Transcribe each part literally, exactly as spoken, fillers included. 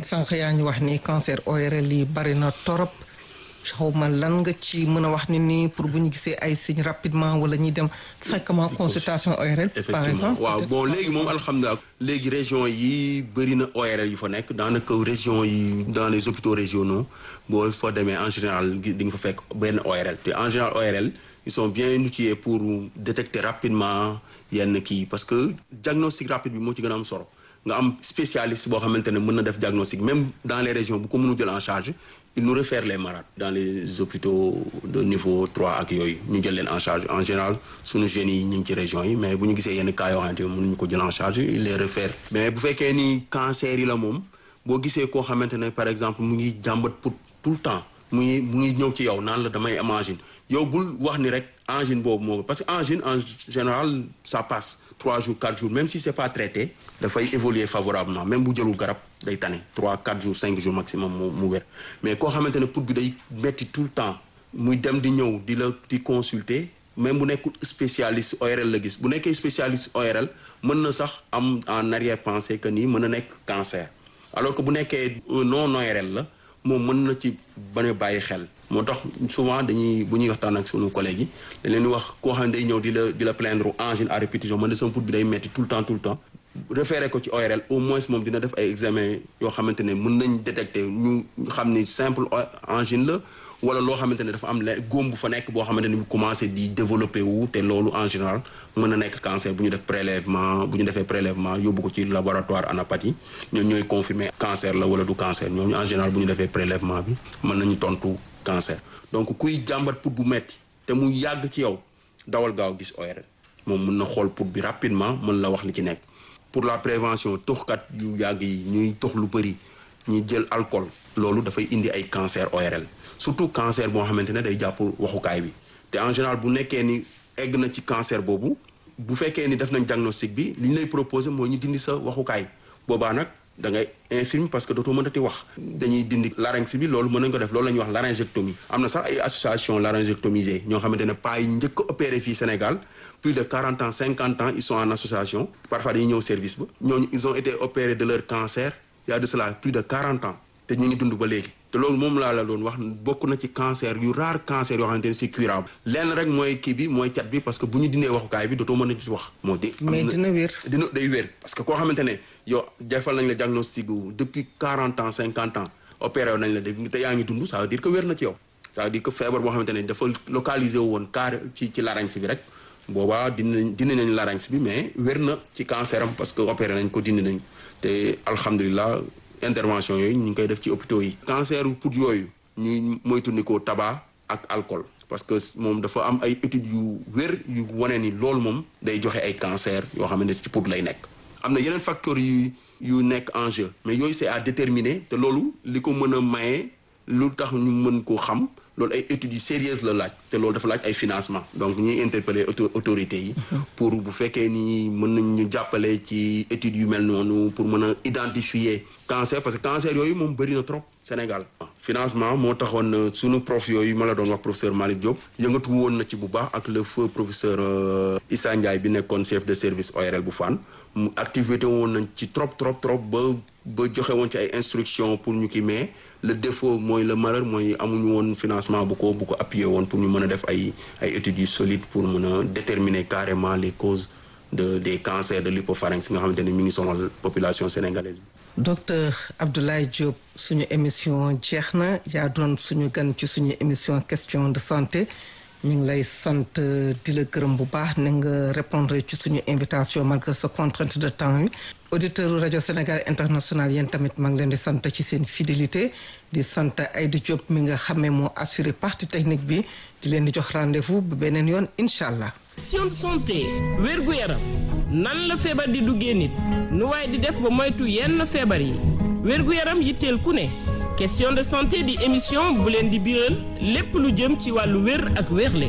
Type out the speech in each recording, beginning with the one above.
sànq yaa ñu wax ni cancer O R L yi bari na torop xaw ma lan nga ci mën a wax ni nii pour bu ñu gisee ay signes rapidement wala ñuy dem fréquemment consultation O R L. par exemple waaw bon léegi moom alhamdulilah. léegi région yi bëri na O R L yu fa nekk daanaka région yi dans les hôpitaux régionaux boo fa demee en général di nga fa fekk benn O R L te en général O R L ils sont bien outillés pour détecter rapidement yenn kii parce que diagnostic rapide bi moo ci gën a am solo nga am spécialiste boo xamante ne mën na def diagnostic même dans les régions bu ko mënu jël en charge il nous réfère les malades dans les hôpitaux de niveau trois ak yooyu ñu jël leen en charge en général suñu jeunes yi ñu ngi ci région yi mais bu ñu gisee yenn cas yoo xamante ne mënuñu ko jël en charge il les réfère mais bu fekkee ni cancer yi la moom boo gisee koo xamante ne par exemple mu ngi jàmbat pour tout le temps mu ngi mu ngi ñëw ci yow naan la damay am angine yow bul wax ni rek angine boobu moo parce que angine en général ça passe trois jours quatre jours même si c'est pas traité dafay évoluer favorablement même bu jëlul garab day tane trois quatre jours cinq jours maximum mu mu wér mais koo xamante ne pour bi day metti tout le temps muy dem di ñëw di la di consulter même bu nekkul spécialiste O R L la gis bu nekkee spécialiste O R L mën na sax am en arrière-pensée que nii mën na nekk cancer alors que bu nekkee non O R L la moom mën na ci bañ a bàyyi xel moo tax souvent dañuy bu ñuy waxtaan ak sunu collègues yi dañ leen di wax koo xam ne day ñëw di la di la plaindre angine à répétition man de sama put bi day metti tout le temps tout le temps référé ko ci O R L au moins moom dina def ay examen yoo xamante ne mën nañ détecter ñu xam ni simple angine la wala loo xamante ne dafa am la góom bu fa nekk boo xamante ne mu commencé di développer wu te loolu en général mën na nekk cancer bu ñu def prélèvement bu ñu defee prélèvement yóbbu ko ci laboratoire anapathie ñoom ñooy confirmer cancer la wala du cancer ñooñu en général bu ñu defee prélèvement bi mën nañu tontu cancer donc kuy jàmbat put bu metti te mu yàgg ci yow dawal gaaw gis O R L moom mën na xool put bi rapidement mën la wax li ci nekk pour la prévention toxkat yu yàgg yi ñuy tox lu bëri ñuy jël alcool loolu dafay indi ay cancer O R L surtout cancer boo xamante ne day jàpp waxukaay bi te en général bu nekkee ni egg na ci cancer boobu bu fekkee ni def nañ diagnostic bi li ñu lay proposer mooy ñu dindi sa waxukaay boobaa nag da ngay infirme parce que dootoo mënati wax dañuy dindi larynx bi loolu mën nañ ko def loolu la ñuy wax laryngectomie am na sax ay association laryngectomisée ñoo xamante ne pas yi njëkk a opéré fii Sénégal plus de quarante ans cinquante ans ils sont en association parfois dañuy ñëw service ba ñooñu ils ont été opérés de leur cancer il y a de cela plus de quarante ans te ñu ngi dund ba léegi te loolu moom laa la doon wax bokk na ci cancer yu rare cancer yoo xamante ne c'est curable lenn rek mooy kii bi mooy cat bi parce que bu ñu dindee waxukaay bi dootoo mën a ci wax moo di mais dina wér dina day wér parce que koo xamante ne yow defal nañ la diagnostic depuis quarante ans cinquante ans opéré nañ la de te yaa ngi dund ça veut dire que wér na ci yow ça veut dire que feebar boo xamante ne dafa localisé woon carré ci ci larynx bi rek boobaa dinañ dindi nañ larynx bi mais wér na ci cancer am parce que opéré nañ ko dindi nañ te alhamdulilah intervention yooyu ñu ngi koy def ci hôpitaux yi. cancer pour yooyu ñuy moytandikoo tabac ak alcool parce que moom dafa am ay études yu wér yu wane ni loolu moom day joxe ay cancer yoo xamante ne ci pour lay nekk. am na yeneen facteurs yu yu nekk en jeu mais yooyu c'est à déterminer te loolu li ko mën a maye lu tax ñu mën koo xam loolu ay études yu sérieuses la laaj te loolu dafa laaj ay financement donc ñuy interpeller autorités yi pour bu fekkee ni mën nañ ñu jàppale ci études yu mel noonu pour mën a identifier cancer parce que cancer yooyu moom bëri na trop Sénégal. financement moo taxoon sunu prof yooyu ma la doon wax professeur Malick Diop yëngatu woon na ci bu baax ak le feu professeur Issa Ndiaye bi nekkoon chef de service O R L bu Fann mu activité woon nañ ci trop trop trop ba ba joxe woon ci ay instructions pour ñu kii mais le défaut mooy le malheur mooy amuñu woon financement bu ko bu ko appuyer woon pour ñu mën a def ay ay études yu solides pour mën a déterminer carrément les causes de des cancers de l'hypopharynx nga xamante ne mi ngi sonal population sénégalaise bi. docteur Abdoulaye Diop suñu émission jeex na yaa doon suñu gan ci suñu émission question de santé ñu ngi lay sant di la gërëm bu baax ne nga répondre ci suñu invitation malgré sa contrainte de temps yi. auditeur rajo Sénégal international yéen tamit maa ngi leen di sant ci seen fidélité di sant Aïda Diop mi nga xamee moo assuré partie technique bi di leen di jox rendez-vous bu beneen yoon incha allah. question de santé wérgu yaram nan la feebar di duggee nit nu waaye di def ba moytu yenn feebar yi wérgu yaram yitteel ku ne question de santé di émission bu leen di biral lépp lu jëm ci wàllu wér ak wérle.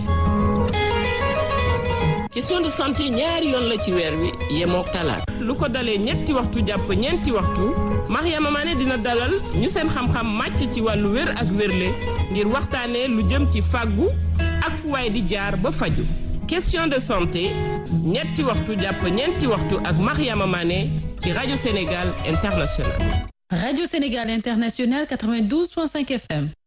question de santé ñaari yoon la ci weer wi yemook talaata lu ko dalee ñetti waxtu jàpp ñeenti waxtu Mariama Mané dina dalal ñu seen xam-xam màcc ci wàllu wér ak wérle ngir waxtaanee lu jëm ci fàggu ak fu waay di jaar ba faju question de santé ñetti waxtu jàpp ñeenti waxtu ak Mariama Mané ci rajo Sénégal International. Radio Sénégal International quatre-vingt-douze point cinq F M.